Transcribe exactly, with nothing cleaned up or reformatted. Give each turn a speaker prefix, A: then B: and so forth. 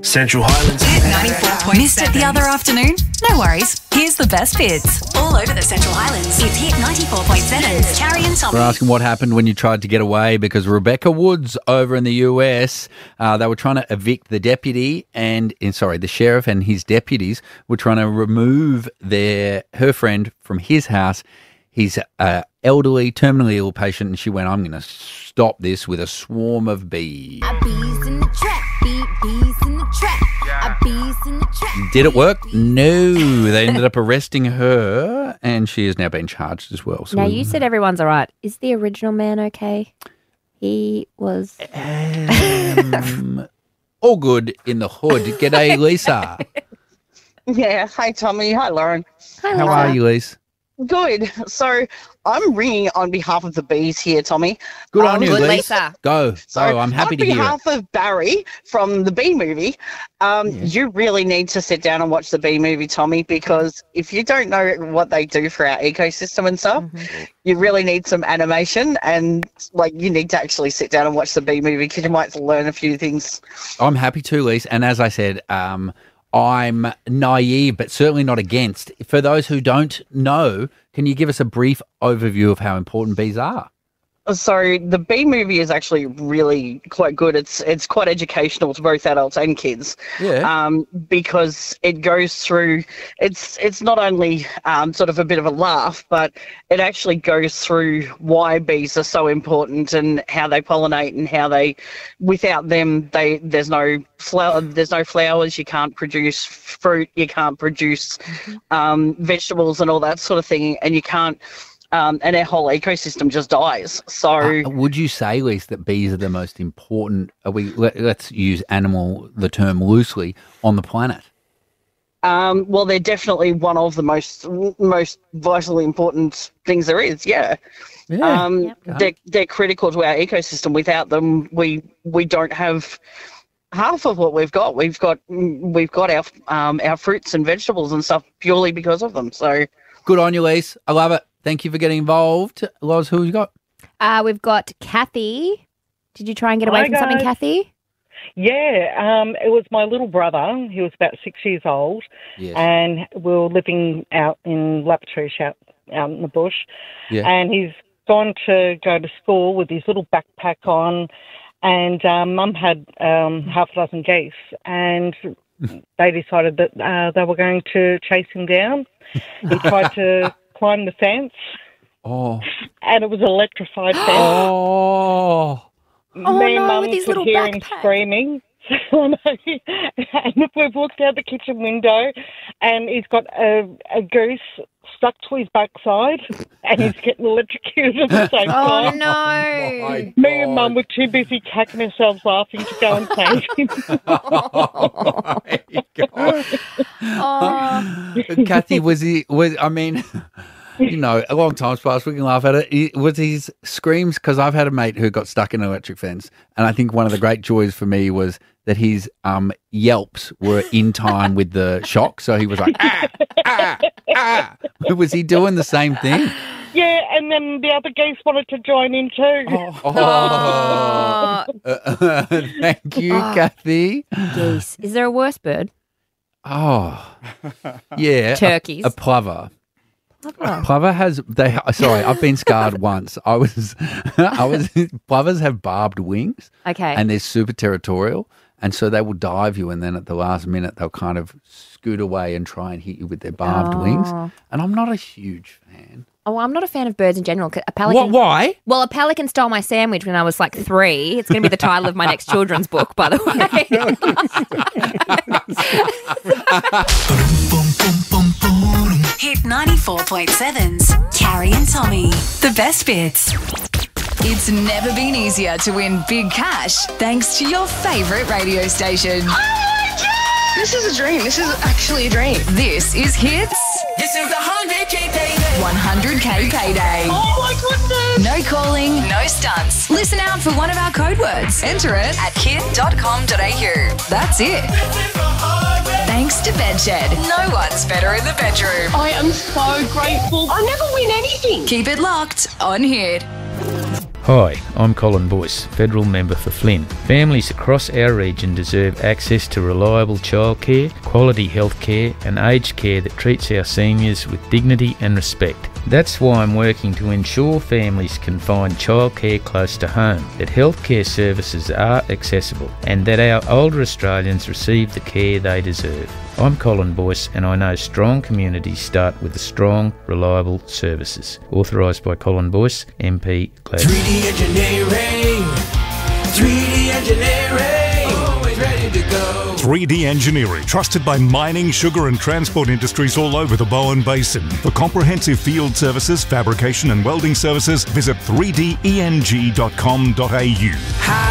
A: Central Highlands.
B: ninety-four point seven. Missed it the other afternoon? No worries. Here's the best bits. All over the Central Highlands. It's Hit ninety-four point seven's Carrie and Tommy.
C: We're asking what happened when you tried to get away because Rebecca Woods over in the U S, uh, they were trying to evict the deputy and, uh, sorry, the sheriff and his deputies were trying to remove their her friend from his house. He's an elderly, terminally ill patient, and she went, I'm going to stop this with a swarm of bees.
D: A bees in the trap, bee, bees in the trap, a bees in the trap.
C: Did it work? No. They ended up arresting her, and she has now been charged as well. So
E: now,
C: we-
E: you said everyone's all right. Is the original man okay? He was...
C: Um, all good in the hood. G'day, Lisa.
F: Yeah. Hi, Tommy. Hi, Lauren.
E: Hi,
C: How
E: Lisa.
C: are you, Lisa?
F: Good. So I'm ringing on behalf of the bees here, Tommy.
C: Good on
F: Um,
C: you,
E: Good,
C: Lisa.
E: Lisa.
C: Go.
F: So
C: Go. I'm happy
F: on
C: to hear it.
F: behalf of Barry from the Bee Movie, um, you really need to sit down and watch the Bee Movie, Tommy, because if you don't know what they do for our ecosystem and stuff,
E: Mm-hmm.
F: you really need some animation, and like you need to actually sit down and watch the Bee Movie because you might learn a few things.
C: I'm happy to, Lisa. And as I said, um, I'm naive, but certainly not against. For those who don't know, can you give us a brief overview of how important bees are?
F: So the Bee Movie is actually really quite good. It's it's quite educational to both adults and kids.
C: Yeah.
F: Um, because it goes through. It's it's not only um, sort of a bit of a laugh, but it actually goes through why bees are so important and how they pollinate and how they, without them, they there's no flower, there's no flowers. You can't produce fruit. You can't produce um, vegetables and all that sort of thing, and you can't. Um, and our whole ecosystem just dies. So,
C: Uh, would you say, Lisa, that bees are the most important, are we, let, let's use animal, the term loosely, on the planet?
F: um, well, they're definitely one of the most most vitally important things there is. Yeah,
C: Yeah.
F: um,
E: Yep.
F: they're they're critical to our ecosystem. Without them, we we don't have half of what we've got. We've got we've got our um, our fruits and vegetables and stuff purely because of them. So,
C: Good on you, Lisa. I love it. Thank you for getting involved. Loz, who you got?
E: Uh, we've got Kathy. Did you try and get away
G: Hi,
E: from something,
G: guys.
E: Kathy?
G: Yeah, um, it was my little brother. He was about six years old,
C: Yes.
G: and we were living out in Lapatouche, out, out in the bush.
C: Yeah.
G: And he's gone to go to school with his little backpack on, and um, Mum had um, half a dozen geese, and they decided that uh, they were going to chase him down. He tried to climb the fence,
C: Oh.
G: and it was an electrified fence.
C: Oh.
E: Oh,
G: Me and
E: no,
G: Mum
E: with his
G: could
E: little
G: hear him
E: backpack.
G: screaming. And we've walked out the kitchen window, and he's got a, a goose stuck to his backside, and he's getting electrocuted at the same
E: Oh,
G: time.
E: no.
G: Me and Mum were too busy cacking ourselves laughing to go and save him.
C: Oh, my God.
E: Oh.
C: Kathy, was he, was, I mean, you know, a long time's passed, we can laugh at it. He, was his screams, because I've had a mate who got stuck in an electric fence, and I think one of the great joys for me was that his um, yelps were in time with the shock. So he was like, ah, ah, ah. Was he doing the same thing?
G: Yeah, and then the other geese wanted to join in too.
C: Oh. Uh, thank you,
E: Oh.
C: Kathy.
E: Geese. Is there a worse bird?
C: Oh, yeah.
E: Turkeys.
C: A, a plover.
E: Plover.
C: Plover has they. Sorry, I've been scarred once. I was, I was. Plovers have barbed wings,
E: Okay.
C: and they're super territorial, and so they will dive you, and then at the last minute they'll kind of scoot away and try and hit you with their barbed wings.
E: Oh.
C: And I'm not a huge fan.
E: Oh, I'm not a fan of birds in general. A pelican.
C: What? Why?
E: Well, a pelican stole my sandwich when I was like three. It's going to be the title of my next children's book, by the way.
B: Hit ninety-four point seven's Carrie and Tommy. The best bits. It's never been easier to win big cash thanks to your favourite radio station.
H: This is a dream. This is actually a dream.
B: This is Hits
H: This is a one hundred K payday.
B: one hundred K Payday.
H: Oh my goodness.
B: No calling, no stunts. Listen out for one of our code words. Enter it at hit dot com dot a u. That's it. Thanks to Bedshed. No one's better in the bedroom.
H: I am so grateful. I never win anything.
B: Keep it locked on Hit.
A: Hi, I'm Colin Boyce, Federal Member for Flynn. Families across our region deserve access to reliable childcare, quality health care and aged care that treats our seniors with dignity and respect. That's why I'm working to ensure families can find childcare close to home, that healthcare services are accessible and that our older Australians receive the care they deserve. I'm Colin Boyce and I know strong communities start with the strong, reliable services. Authorised by Colin Boyce, M P Gladstone.
I: three D Engineering, three D Engineering, always ready to go.
J: three D Engineering, trusted by mining, sugar and transport industries all over the Bowen Basin. For comprehensive field services, fabrication and welding services, visit three D E N G dot com dot A U.